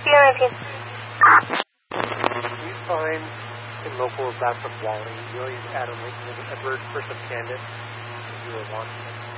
Sierra View. We find in locals back from Wally, William Adam Lincoln, and Edward, first of Candace, as you were watching it.